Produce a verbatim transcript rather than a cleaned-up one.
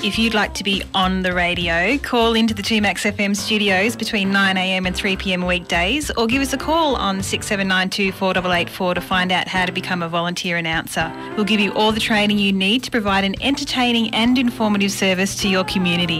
If you'd like to be on the radio, call into the two Max F M studios between nine a m and three p m weekdays, or give us a call on six seven nine two, four eight eight four to find out how to become a volunteer announcer. We'll give you all the training you need to provide an entertaining and informative service to your community.